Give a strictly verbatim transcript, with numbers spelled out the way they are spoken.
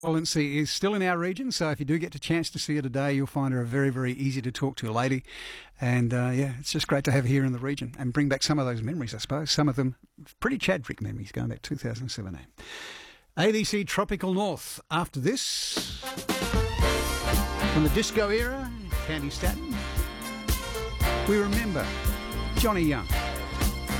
Lindsay is still in our region, so if you do get the chance to see her today, you'll find her a very, very easy to talk to lady. And uh, yeah, it's just great to have her here in the region and bring back some of those memories, I suppose. Some of them pretty Chadwick memories going back two thousand seventeen. A B C Tropical North. After this, from the disco era, Candy Staton, we remember Johnny Young.